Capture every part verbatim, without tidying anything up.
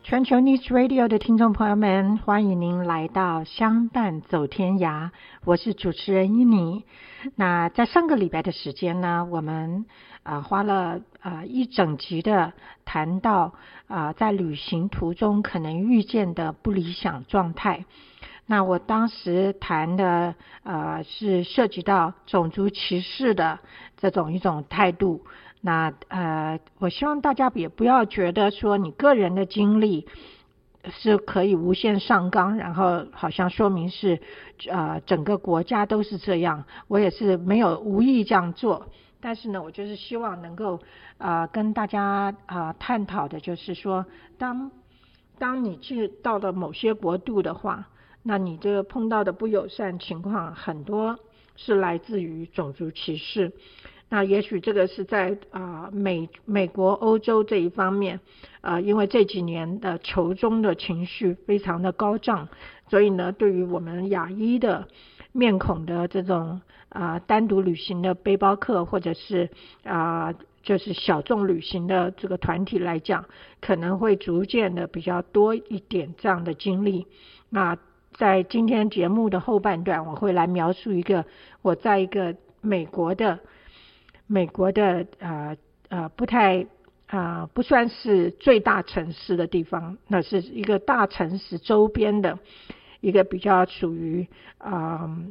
全球 News Radio 的听众朋友们，欢迎您来到相伴走天涯，我是主持人伊妮。那在上个礼拜的时间呢，我们呃花了呃一整集的谈到呃在旅行途中可能遇见的不理想状态。那我当时谈的呃是涉及到种族歧视的这种一种态度。那呃，我希望大家也不要觉得说你个人的经历是可以无限上纲，然后好像说明是呃整个国家都是这样。我也是没有无意这样做，但是呢，我就是希望能够呃跟大家呃探讨的就是说，当当你去到了某些国度的话，那你这个碰到的不友善情况很多是来自于种族歧视。那也许这个是在啊、呃、美美国欧洲这一方面，呃，因为这几年的仇中的情绪非常的高涨，所以呢，对于我们亚裔的面孔的这种啊、呃、单独旅行的背包客，或者是啊、呃、就是小众旅行的这个团体来讲，可能会逐渐的比较多一点这样的经历。那在今天节目的后半段，我会来描述一个我在一个美国的。美国的呃呃不太啊、呃、不算是最大城市的地方，那是一个大城市周边的一个比较属于啊、呃、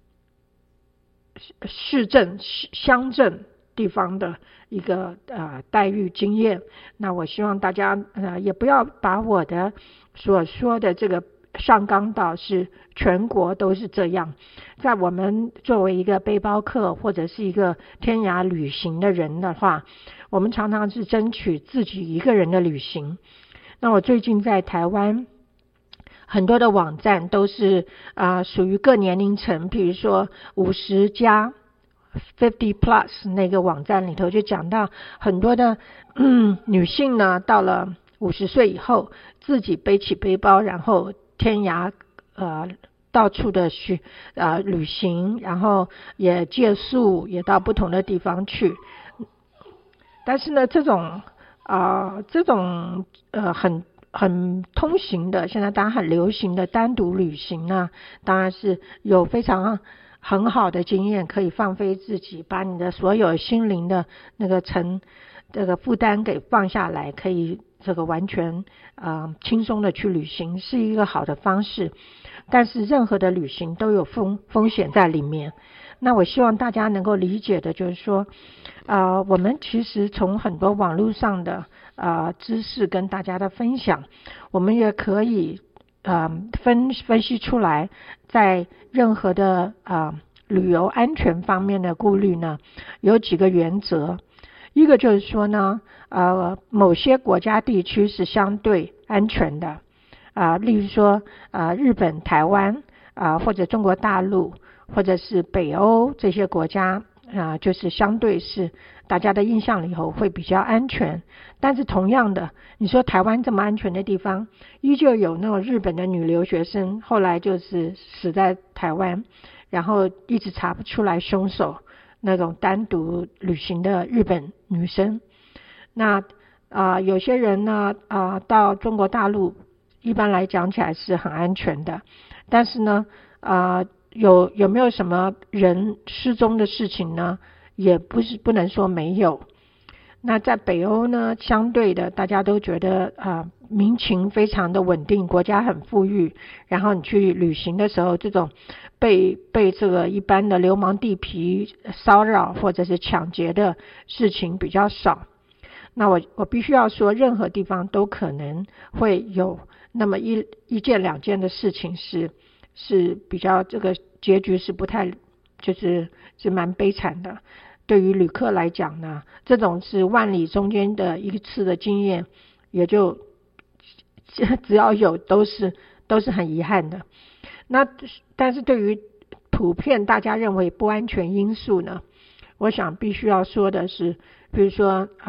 市镇乡镇地方的一个呃待遇经验。那我希望大家呃也不要把我的所说的这个上纲到是全国都是这样。在我们作为一个背包客或者是一个天涯旅行的人的话，我们常常是争取自己一个人的旅行。那我最近在台湾很多的网站都是啊、呃、属于各年龄层，比如说五十加 fifty plus 那个网站里头就讲到很多的嗯女性呢，到了五十岁以后自己背起背包，然后天涯呃到处的去呃旅行，然后也借宿，也到不同的地方去。但是呢，这种啊、呃、这种呃很很通行的，现在当然很流行的单独旅行呢，当然是有非常很好的经验，可以放飞自己，把你的所有心灵的那个承这个负担给放下来，可以这个完全呃轻松的去旅行，是一个好的方式。但是任何的旅行都有风风险在里面。那我希望大家能够理解的就是说，呃，我们其实从很多网络上的呃知识跟大家的分享，我们也可以呃分分析出来，在任何的呃旅游安全方面的顾虑呢，有几个原则。一个就是说呢，呃，某些国家地区是相对安全的。啊、呃，例如说啊、呃，日本、台湾啊、呃，或者中国大陆，或者是北欧这些国家啊、呃，就是相对是大家的印象里头会比较安全。但是同样的，你说台湾这么安全的地方，依旧有那种日本的女留学生，后来就是死在台湾，然后一直查不出来凶手，那种单独旅行的日本女生。那啊、呃，有些人呢啊、呃，到中国大陆。一般来讲起来是很安全的，但是呢，呃，有有没有什么人失踪的事情呢？也不是不能说没有。那在北欧呢，相对的大家都觉得啊、呃，民情非常的稳定，国家很富裕，然后你去旅行的时候，这种被被这个一般的流氓地痞骚扰或者是抢劫的事情比较少。那我我必须要说，任何地方都可能会有那么一一件两件的事情是是比较这个结局是不太就是是蛮悲惨的。对于旅客来讲呢，这种是万里中间的一次的经验，也就只要有都是都是很遗憾的。那但是对于普遍大家认为不安全因素呢，我想必须要说的是，比如说